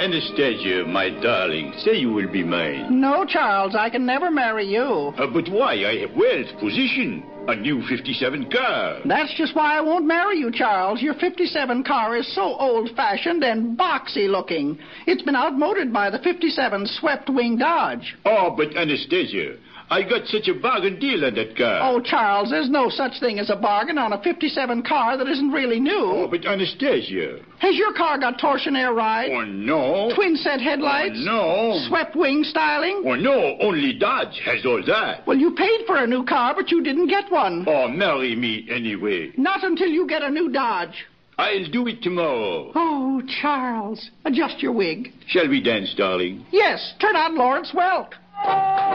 Anastasia, my darling, say you will be mine. No, Charles, I can never marry you. But why? I have wealth, position, a new 57 car. That's just why I won't marry you, Charles. Your 57 car is so old-fashioned and boxy looking. It's been outmoded by the 57 swept-wing Dodge. Oh, but Anastasia, I got such a bargain deal on that car. Oh, Charles, there's no such thing as a bargain on a 57 car that isn't really new. Oh, but Anastasia. Has your car got torsion air ride? Oh, no. Twin-set headlights? Oh, no. Swept-wing styling? Oh, no, only Dodge has all that. Well, you paid for a new car, but you didn't get one. Oh, marry me anyway. Not until you get a new Dodge. I'll do it tomorrow. Oh, Charles, adjust your wig. Shall we dance, darling? Yes, turn on Lawrence Welk.